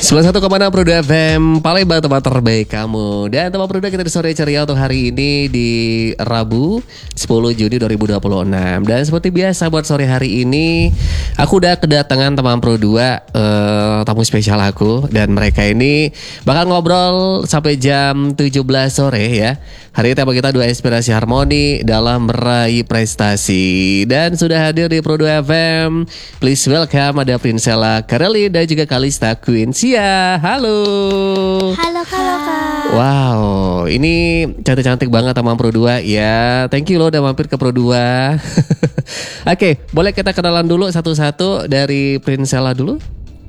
91,6 Pro 2 FM Palembang, tempat terbaik kamu. Dan tempat Pro 2 kita di sore ceria untuk hari ini di Rabu 10 Juni 2026. Dan seperti biasa buat sore hari ini aku udah kedatangan teman Pro 2, tamu spesial aku. Dan mereka ini bakal ngobrol sampai jam 17 sore ya. Hari ini tema kita dua inspirasi harmoni dalam meraih prestasi. Dan sudah hadir di Pro 2 FM, please welcome ada Prinsella Kareli dan juga Kalista Quincy. Halo. Halo Kak. Wow, ini cantik-cantik banget teman Pro 2 ya. Thank you loh udah mampir ke Pro 2. Oke, boleh kita kenalan dulu satu-satu dari Prinsella dulu?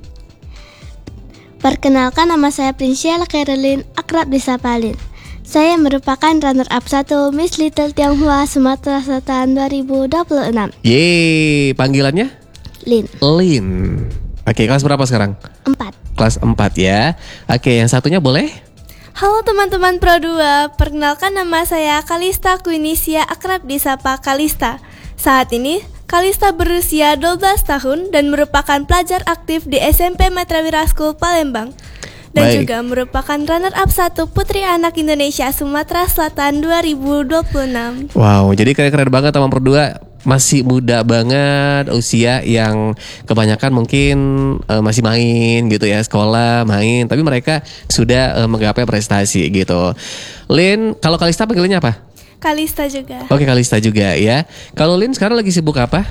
Perkenalkan, nama saya Prinsella Caroline, akrab disapa Lin. Saya merupakan runner-up 1 Miss Little Tionghoa Sumatera Selatan 2026. Yeay, panggilannya? Lin. Lin. Oke, kelas berapa sekarang? 4. Kelas 4 ya. Oke, yang satunya boleh? Halo teman-teman Pro 2, perkenalkan nama saya Kalista Quinisia, akrab disapa Kalista. Saat ini, Kalista berusia 12 tahun dan merupakan pelajar aktif di SMP Metrawira School Palembang. Dan Baik. juga merupakan runner-up 1 Putri Anak Indonesia Sumatera Selatan 2026. Wow, jadi keren-keren banget teman Pro 2. Masih muda banget, usia yang kebanyakan mungkin masih main gitu ya, sekolah main, tapi mereka sudah menggapai prestasi gitu. Lin, kalau Kalista panggilannya apa? Kalista juga. Oke, Kalista juga ya. Kalau Lin sekarang lagi sibuk apa?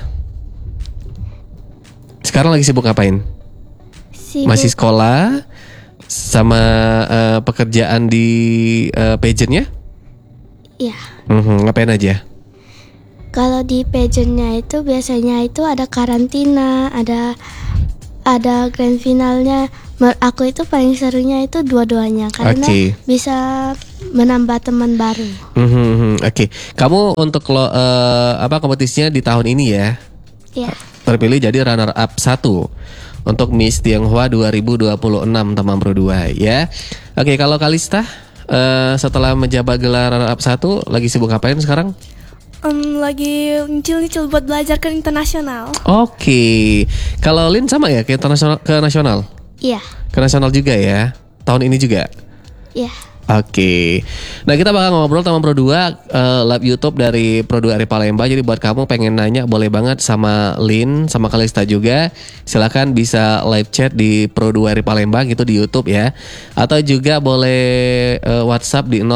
Sekarang lagi sibuk ngapain? Sibuk. Masih sekolah sama pekerjaan di pageant-nya? Iya. Ngapain aja? Kalau di pageantnya itu biasanya itu ada karantina, ada grand finalnya. Aku itu paling serunya itu dua-duanya karena Oke. bisa menambah teman baru. Oke. Kamu untuk kompetisinya di tahun ini ya? Iya. Terpilih jadi runner up 1 untuk Miss Tionghoa 2026 teman Pro 2 ya. Oke, kalau Kalista setelah menjabat gelar runner up 1 lagi sibuk ngapain sekarang? Lagi nyicil-nyicil buat belajar ke internasional. Oke. Kalau Lin sama ya ke internasional, ke nasional? Iya. Ke nasional juga ya. Tahun ini juga. Iya. Oke. Nah, kita bakal ngobrol sama Pro 2 live YouTube dari Pro 2 Ari Palembang. Jadi buat kamu pengen nanya boleh banget sama Lin, sama Kalista juga. Silakan bisa live chat di Pro 2 Ari Palembang itu di YouTube ya. Atau juga boleh WhatsApp di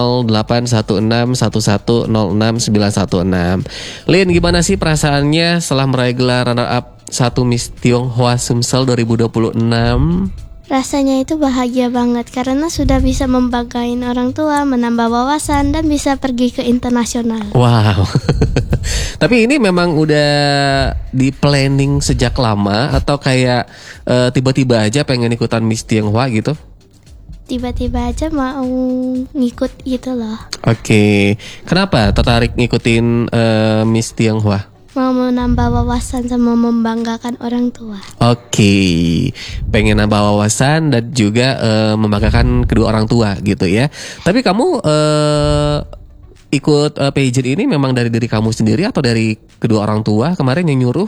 081611060916. Lin, gimana sih perasaannya setelah meraih gelar runner up 1 Miss Tionghoa Sumsel 2026? Rasanya itu bahagia banget karena sudah bisa membanggain orang tua, menambah wawasan, dan bisa pergi ke internasional. Wow. Tapi ini memang udah di planning sejak lama atau kayak tiba-tiba aja pengen ikutan Miss Tionghoa gitu? Tiba-tiba aja mau ngikut gitu loh. Oke. Kenapa tertarik ngikutin Miss Tionghoa? Mau menambah wawasan sama membanggakan orang tua. Oke, pengen nambah wawasan dan juga membanggakan kedua orang tua gitu ya. Tapi kamu ikut pageant ini memang dari diri kamu sendiri atau dari kedua orang tua kemarin yang nyuruh?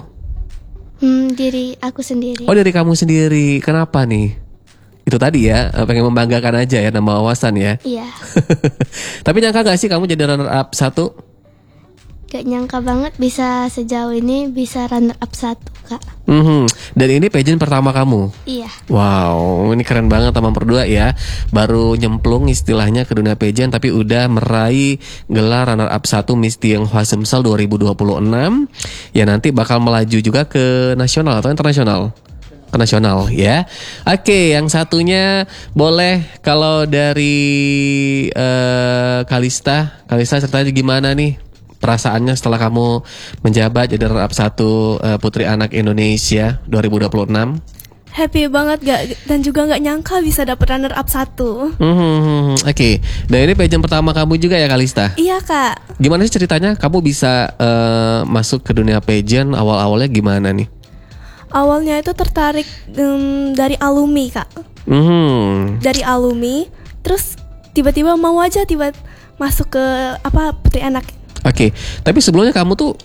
Diri aku sendiri. Oh, dari kamu sendiri. Kenapa nih? Itu tadi ya, pengen membanggakan aja ya, nambah wawasan ya. Iya. Tapi nyangka gak sih kamu jadi runner up 1? Gak nyangka banget bisa sejauh ini bisa runner up 1, Kak. Dan ini pageant pertama kamu? Iya. Wow, ini keren banget teman Pro 2 ya. Baru nyemplung istilahnya ke dunia pageant tapi udah meraih gelar runner up 1 Miss Tionghoa Sumsel 2026. Ya nanti bakal melaju juga ke nasional atau internasional? Ke nasional ya. Oke, yang satunya boleh kalau dari Kalista ceritanya gimana nih? Perasaannya setelah kamu menjabat jadi runner up 1 Putri Anak Indonesia 2026? Happy banget dan juga gak nyangka bisa dapet runner up 1. Oke. Dan ini pageant pertama kamu juga ya Kalista? Iya Kak. Gimana sih ceritanya kamu bisa masuk ke dunia pageant, awal-awalnya gimana nih? Awalnya itu tertarik dari alumni Kak. Dari alumni, terus tiba-tiba mau aja masuk ke Putri Anak. Oke, tapi sebelumnya kamu tuh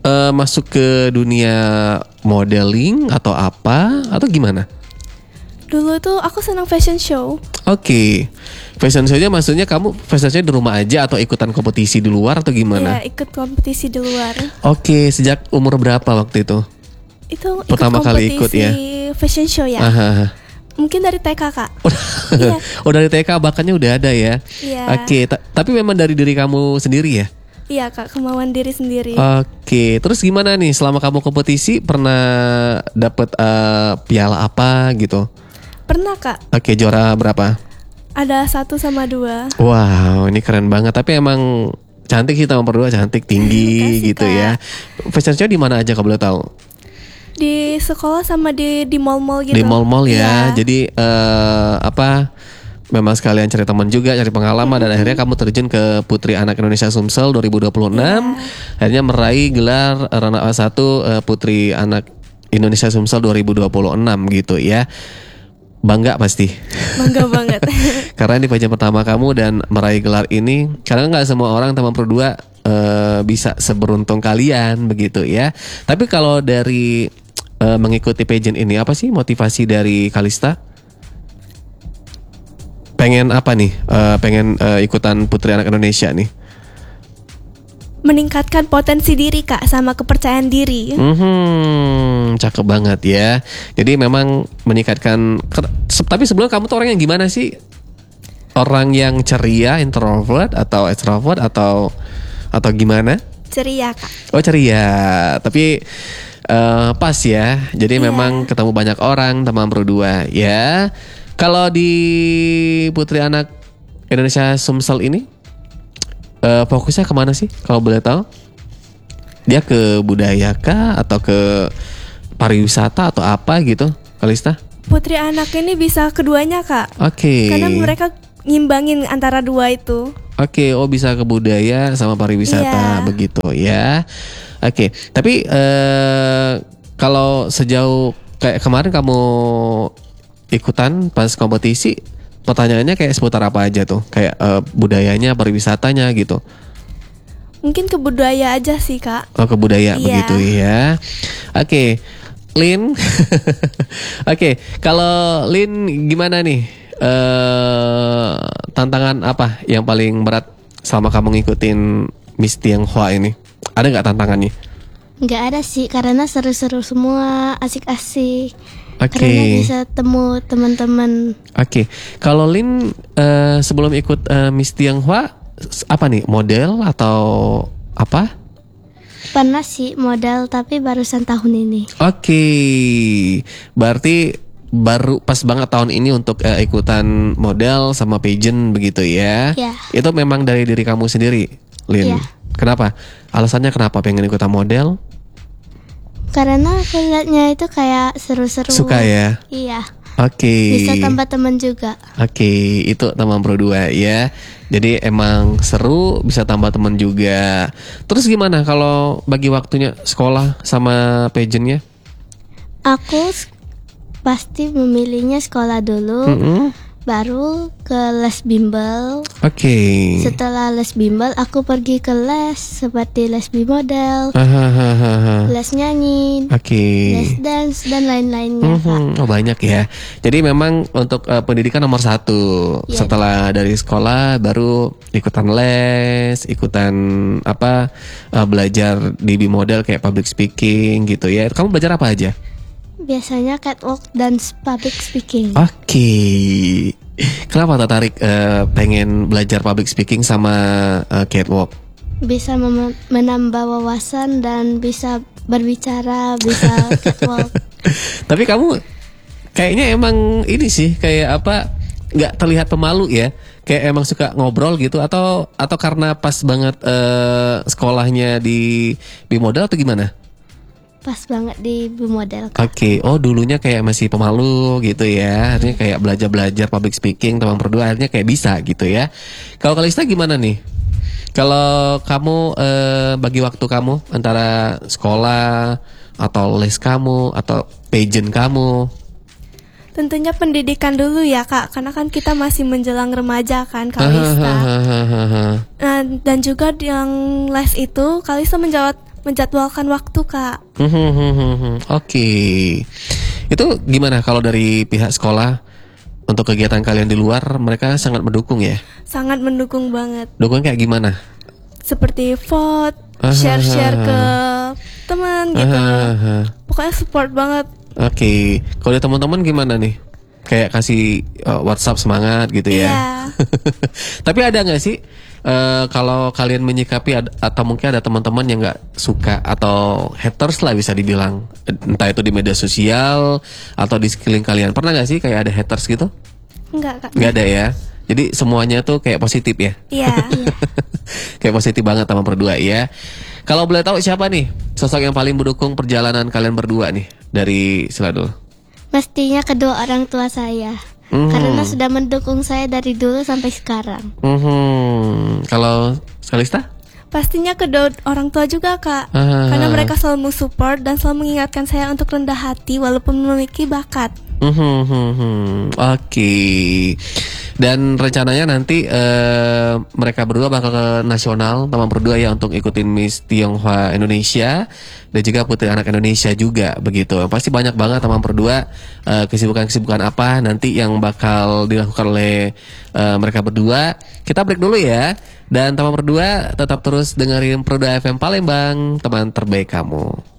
masuk ke dunia modeling atau apa atau gimana? Dulu tuh aku senang fashion show. Oke. Fashion show-nya maksudnya kamu fashion show di rumah aja atau ikutan kompetisi di luar atau gimana? Iya, ikut kompetisi di luar. Oke, sejak umur berapa waktu itu? Itu ikut Pertama kali ikut ya? fashion show ya. Aha. Mungkin dari TK, Kak. Iya. Oh, dari TK bakannya udah ada ya? Iya. Oke, tapi memang dari diri kamu sendiri ya? Iya, Kak, kemauan diri sendiri. Oke, terus gimana nih selama kamu kompetisi pernah dapet piala apa gitu? Pernah, Kak. Oke, juara berapa? Ada 1 sama 2. Wow, ini keren banget. Tapi emang cantik sih teman berdua, cantik, tinggi Makasih, gitu Kak. ya. Fashion show di mana aja kalau boleh tahu? Di sekolah sama di mall-mall gitu. Di mall-mall ya. Iya. Jadi memang sekalian cari teman juga, cari pengalaman dan akhirnya kamu terjun ke Putri Anak Indonesia Sumsel 2026. Akhirnya meraih gelar runner up 1 Putri Anak Indonesia Sumsel 2026 gitu ya. Bangga pasti. Bangga banget. Karena ini pageant pertama kamu dan meraih gelar ini. Karena nggak semua orang teman berdua bisa seberuntung kalian begitu ya. Tapi kalau dari mengikuti pageant ini, apa sih motivasi dari Kalista? Pengen apa nih? Pengen ikutan Putri Anak Indonesia nih? Meningkatkan potensi diri, Kak, sama kepercayaan diri. Cakep banget ya. Jadi memang meningkatkan. Tapi sebelum kamu tuh orang yang gimana sih? Orang yang ceria, introvert atau extrovert atau gimana? Ceria, Kak. Oh ceria, tapi pas ya. Jadi Iya. memang ketemu banyak orang teman berdua ya. Kalau di Putri Anak Indonesia Sumsel ini fokusnya kemana sih kalau boleh tahu? Dia ke budaya kah atau ke pariwisata atau apa gitu, Kalista? Putri Anak ini bisa keduanya, Kak. Oke. Karena mereka ngimbangin antara dua itu. Oke, oh bisa ke budaya sama pariwisata Iya. begitu ya. Oke, tapi kalau sejauh kayak kemarin kamu ikutan pas kompetisi, pertanyaannya kayak seputar apa aja tuh? Kayak budayanya, pariwisatanya gitu. Mungkin ke budaya aja sih, Kak. Oh ke budaya Iya. begitu ya. Oke, Lin. Oke, kalau Lin gimana nih? Tantangan apa yang paling berat selama kamu ngikutin Miss Tianghua ini? Ada nggak tantangannya? Nggak ada sih, karena seru-seru semua, asik-asik. Oke. Karena bisa temu teman-teman. Oke, kalau Lin sebelum ikut Miss Tianghua apa nih, model atau apa? Pernah sih modal, tapi barusan tahun ini. Oke, berarti baru pas banget tahun ini untuk ikutan model sama pageant begitu ya? Ya. Itu memang dari diri kamu sendiri, Lin. Iya. Kenapa? Alasannya kenapa pengen ikutan model? Karena aku lihatnya itu kayak seru-seru. Suka ya? Iya. Oke. Bisa tambah teman juga. Oke, itu teman berdua ya. Jadi emang seru, bisa tambah teman juga. Terus gimana kalau bagi waktunya sekolah sama pageantnya? Aku pasti memilihnya sekolah dulu, baru ke les bimbel. Oke. Setelah les bimbel, aku pergi ke les seperti les bimodel, Hahaha. les nyanyi, Oke. les dance dan lain-lainnya. Kak. Oh banyak ya. Jadi memang untuk pendidikan nomor 1. Iya. Setelah dari sekolah baru ikutan les, ikutan belajar di bimodel kayak public speaking gitu ya. Kamu belajar apa aja? Biasanya catwalk dan public speaking. Oke. Kenapa tertarik pengen belajar public speaking sama catwalk? Bisa menambah wawasan dan bisa berbicara, bisa catwalk. Tapi kamu kayaknya emang ini sih kayak nggak terlihat pemalu ya? Kayak emang suka ngobrol gitu atau karena pas banget sekolahnya di bimodel atau gimana? Pas banget di bimodel. Kak. Oke, oh dulunya kayak masih pemalu gitu ya. Akhirnya kayak belajar public speaking teman berdua akhirnya kayak bisa gitu ya. Kalau Kalista gimana nih? Kalau kamu bagi waktu kamu antara sekolah atau les kamu atau pageant kamu? Tentunya pendidikan dulu ya, Kak. Karena kan kita masih menjelang remaja kan, Kalista. Nah, dan juga yang les itu Kalista menjadwalkan waktu, Kak. Oke. Itu gimana kalau dari pihak sekolah? untuk kegiatan kalian di luar mereka sangat mendukung ya? Sangat mendukung banget. Dukung kayak gimana? Seperti vote, share-share ke teman gitu. Pokoknya support banget. Oke. Kalau dari teman-teman gimana nih? Kayak kasih WhatsApp semangat gitu ya? Iya. Tapi ada nggak sih kalau kalian menyikapi atau mungkin ada teman-teman yang nggak suka atau haters lah bisa dibilang, entah itu di media sosial atau di sekeliling kalian, pernah nggak sih kayak ada haters gitu? Enggak, Kak. Nggak ada ya. Jadi semuanya tuh kayak positif ya? Iya. Kayak positif banget teman berdua ya. Kalau boleh tahu siapa nih sosok yang paling mendukung perjalanan kalian berdua nih dari Sila dulu? Pastinya kedua orang tua saya. Karena sudah mendukung saya dari dulu sampai sekarang. Kalau Kalista? Pastinya kedua orang tua juga, Kak. Karena mereka selalu support dan selalu mengingatkan saya untuk rendah hati walaupun memiliki bakat. Oke. Dan rencananya nanti mereka berdua bakal ke nasional teman berdua ya untuk ikutin Miss Tionghoa Indonesia dan juga Putri Anak Indonesia juga begitu. Pasti banyak banget teman berdua kesibukan-kesibukan apa nanti yang bakal dilakukan oleh mereka berdua. Kita break dulu ya. Dan teman berdua tetap terus dengerin Produa FM Palembang, teman terbaik kamu.